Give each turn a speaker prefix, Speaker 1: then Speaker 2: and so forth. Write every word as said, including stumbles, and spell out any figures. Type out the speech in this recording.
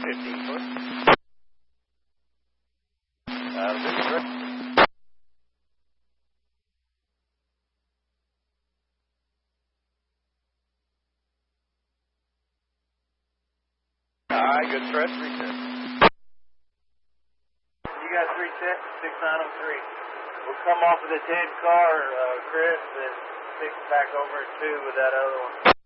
Speaker 1: fifteen foot. Uh, good, Chris. Alright, good press, reset.
Speaker 2: You got three set, six nine oh three. We'll come off of this head car, uh, Chris, and fix it back over at two with that other one.